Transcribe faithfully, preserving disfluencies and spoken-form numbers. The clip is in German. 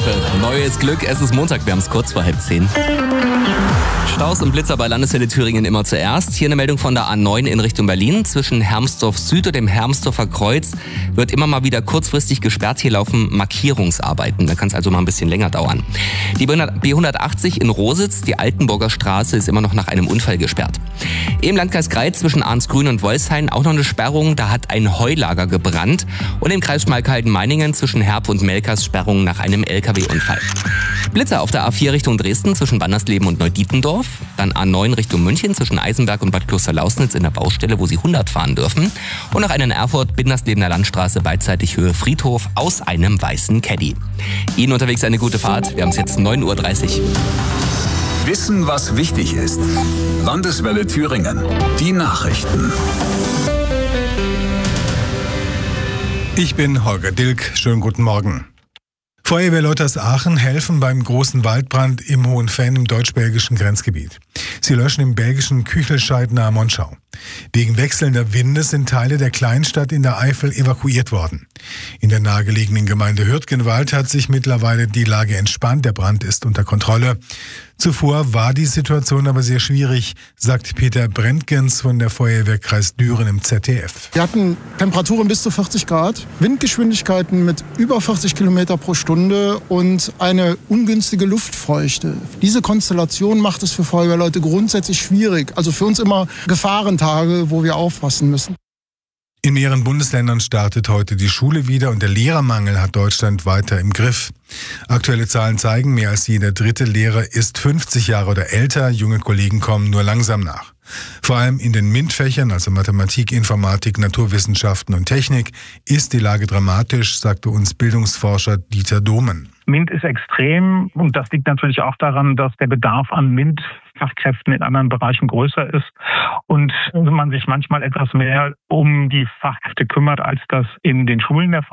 Woche. Neues Glück, es ist Montag, wir haben es kurz vor halb zehn. Staus und Blitzer bei Landeswelle Thüringen immer zuerst. Hier eine Meldung von der A neun in Richtung Berlin. Zwischen Hermsdorf Süd und dem Hermsdorfer Kreuz wird immer mal wieder kurzfristig gesperrt. Hier laufen Markierungsarbeiten. Da kann es also mal ein bisschen länger dauern. Die B hundertachtzig in Rositz, die Altenburger Straße, ist immer noch nach einem Unfall gesperrt. Im Landkreis Greiz zwischen Arnsgrün und Wolshain auch noch eine Sperrung. Da hat ein Heulager gebrannt. Und im Kreis Schmalkalden-Meiningen zwischen Herb und Melkers Sperrung nach einem L K W-Unfall. Blitzer auf der A vier Richtung Dresden zwischen Bannersleben und Neudietendorf. Dann A neun Richtung München zwischen Eisenberg und Bad Klosterlausnitz in der Baustelle, wo Sie hundert fahren dürfen. Und noch einen Erfurt, Binderslebener Landstraße, beidseitig Höhe Friedhof aus einem weißen Caddy. Ihnen unterwegs eine gute Fahrt. Wir haben es jetzt neun Uhr dreißig. Wissen, was wichtig ist. Landeswelle Thüringen. Die Nachrichten. Ich bin Holger Dilk. Schönen guten Morgen. Feuerwehrleute aus Aachen helfen beim großen Waldbrand im Hohenfenn im deutsch-belgischen Grenzgebiet. Sie löschen im belgischen Küchelscheid nahe Monschau. Wegen wechselnder Winde sind Teile der Kleinstadt in der Eifel evakuiert worden. In der nahegelegenen Gemeinde Hürtgenwald hat sich mittlerweile die Lage entspannt. Der Brand ist unter Kontrolle. Zuvor war die Situation aber sehr schwierig, sagt Peter Brentgens von der Feuerwehrkreis Düren im Z D F. Wir hatten Temperaturen bis zu vierzig Grad, Windgeschwindigkeiten mit über vierzig Kilometer pro Stunde und eine ungünstige Luftfeuchte. Diese Konstellation macht es für Feuerwehrleute grundsätzlich schwierig. Also für uns immer Gefahrentage, wo wir aufpassen müssen. In mehreren Bundesländern startet heute die Schule wieder und der Lehrermangel hat Deutschland weiter im Griff. Aktuelle Zahlen zeigen, mehr als jeder dritte Lehrer ist fünfzig Jahre oder älter. Junge Kollegen kommen nur langsam nach. Vor allem in den MINT-Fächern, also Mathematik, Informatik, Naturwissenschaften und Technik, ist die Lage dramatisch, sagte uns Bildungsforscher Dieter Dohmen. MINT ist extrem und das liegt natürlich auch daran, dass der Bedarf an MINT-Fachkräften in anderen Bereichen größer ist und man sich manchmal etwas mehr um die Fachkräfte kümmert, als das in den Schulen der Fall ist.